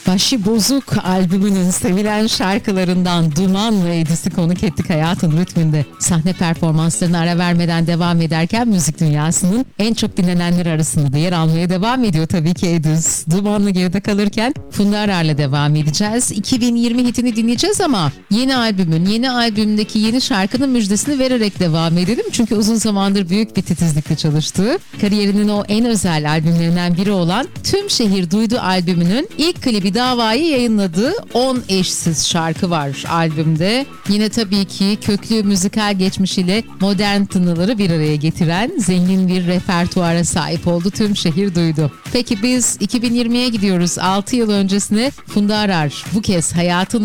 Başı Bozuk albümünün sevilen şarkılarından Duman'la Edis'i konuk ettik Hayatın Ritminde. Sahne performanslarına ara vermeden devam ederken müzik dünyasının en çok dinlenenler arasında da yer almaya devam ediyor tabii ki Edis. Duman'la geride kalırken Funda Arar'la devam edeceğiz. 2020 hitini dinleyeceğiz ama yeni albümdeki yeni şarkının müjdesini vererek devam edelim. Çünkü uzun zamandır büyük bir titizlikle çalıştığı, kariyerinin o en özel albümlerinden biri olan Tüm Şehir Duydu albümünün ilk klibi Dava'yı yayınladığı 10 eşsiz şarkı var albümde. Yine tabii ki köklü müzikal geçmişiyle modern tınıları bir araya getiren zengin bir repertuara sahip oldu Tüm Şehir Duydu. Peki biz 2020'ye gidiyoruz. 6 yıl öncesine Funda Arar bu kez Hayatın